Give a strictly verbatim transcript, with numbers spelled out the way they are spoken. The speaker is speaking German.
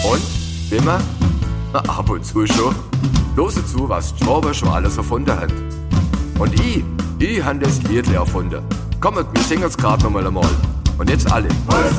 Und, Wimmer? Na, ab und zu schon. Lose zu, was die Schwaber schon alles erfunden hat. Und ich, ich han das Liedle erfunden. Kommt, wir singen's grad noch mal einmal. Und jetzt alle.